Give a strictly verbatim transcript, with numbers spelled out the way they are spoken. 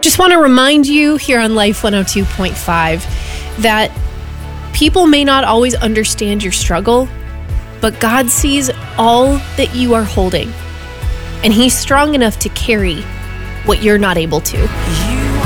Just want to remind you here on Life one oh two point five that people may not always understand your struggle, but God sees all that you are holding, and He's strong enough to carry what you're not able to. You